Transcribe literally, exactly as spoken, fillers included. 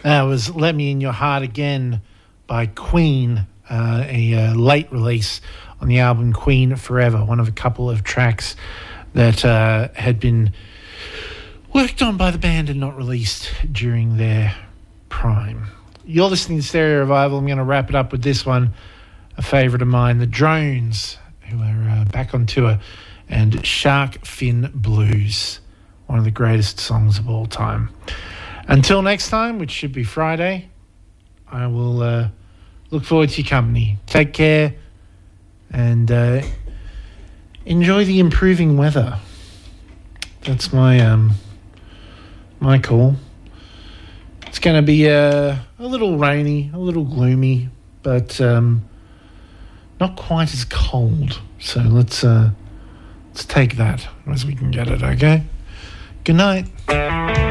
That was Let Me In Your Heart Again by Queen, uh, a uh, late release on the album Queen Forever, one of a couple of tracks that uh, had been worked on by the band and not released during their prime. You're listening to Stereo Revival. I'm going to wrap it up with this one, a favourite of mine, The Drones, who are uh, back on tour, and Shark Fin Blues, one of the greatest songs of all time. Until next time, which should be Friday, I will uh, look forward to your company. Take care and uh, enjoy the improving weather. That's my um, my call. It's going to be uh, a little rainy, a little gloomy, but um, not quite as cold. So let's uh, let's take that as we can get it. Okay. Good night.